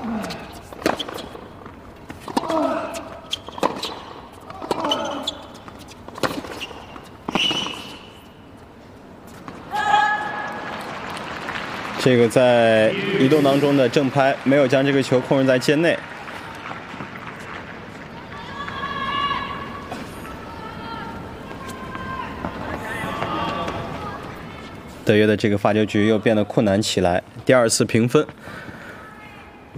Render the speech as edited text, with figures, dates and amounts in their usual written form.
这个在移动当中的正拍没有将这个球控制在界内。德约的这个发球局又变得困难起来，第2次平分。